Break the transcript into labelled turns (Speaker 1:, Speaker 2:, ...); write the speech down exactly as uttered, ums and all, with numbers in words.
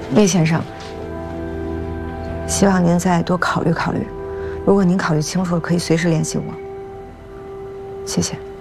Speaker 1: 叶先生，希望您再多考虑考虑。如果您考虑清楚了，可以随时联系我。谢谢。